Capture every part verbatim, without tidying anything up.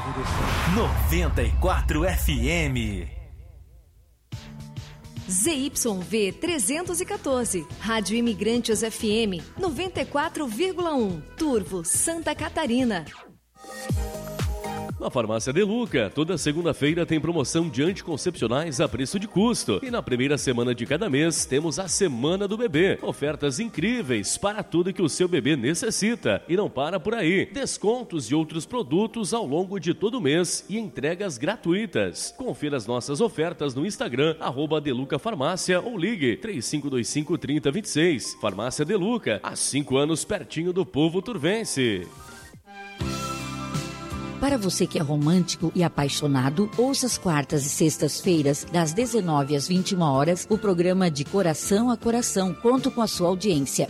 noventa e quatro F M. Z Y V trezentos e quatorze, Rádio Imigrantes F M noventa e quatro vírgula um, Turvo, Santa Catarina. Na Farmácia Deluca, toda segunda-feira tem promoção de anticoncepcionais a preço de custo. E na primeira semana de cada mês temos a Semana do Bebê. Ofertas incríveis para tudo que o seu bebê necessita. E não para por aí. Descontos e outros produtos ao longo de todo o mês e entregas gratuitas. Confira as nossas ofertas no Instagram, arroba Deluca Farmácia, ou ligue três cinco dois cinco, três zero dois seis. Farmácia Deluca, há cinco anos pertinho do povo turvense. Para você que é romântico e apaixonado, ouça às quartas e sextas-feiras, das dezenove às vinte e uma horas, o programa De Coração a Coração. Conto com a sua audiência.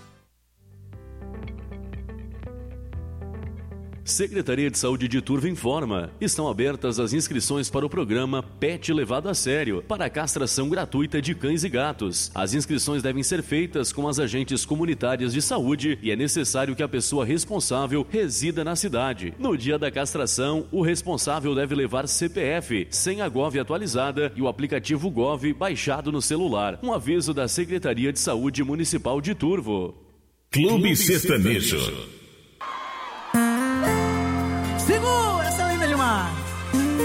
Secretaria de Saúde de Turvo informa. Estão abertas as inscrições para o programa Pet Levado a Sério, para a castração gratuita de cães e gatos. As inscrições devem ser feitas com as agentes comunitárias de saúde e é necessário que a pessoa responsável resida na cidade. No dia da castração, o responsável deve levar C P F, senha Gov atualizada e o aplicativo Gov baixado no celular. Um aviso da Secretaria de Saúde Municipal de Turvo. Clube Sertanejo.